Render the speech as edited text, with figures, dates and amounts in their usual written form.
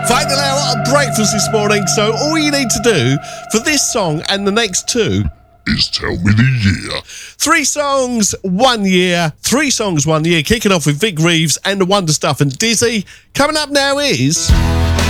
Finally out of breakfast this morning, so all you need to do for this song and the next two is tell me the year. 3 songs, 1 year. 3 songs, 1 year. Kicking off with Vic Reeves and the Wonder Stuff and Dizzy. Coming up now is...